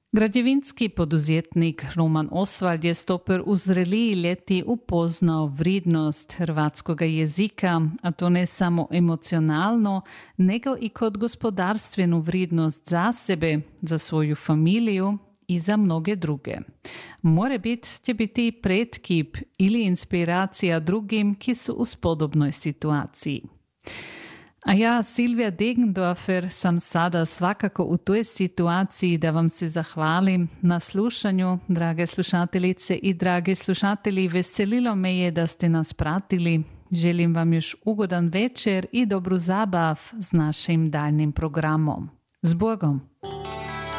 Građevinski poduzetnik Roman Osvald je stoper u zreliji ljeti upoznao vridnost hrvatskoga jezika, a to ne samo emocionalno, nego i kod gospodarstvenu vridnost za sebe, za svoju familiju i za mnoge druge. More će biti pretkip ili inspiracija drugim ki su u spodobnoj situaciji. A ja, Silvija Degendorfer, sam sada svakako u toj situaciji da vam se zahvalim na slušanju, drage slušateljice i drage slušatelji. Veselilo me je da ste nas pratili. Želim vam još ugodan večer i dobru zabav s našim daljnim programom. S Bogom!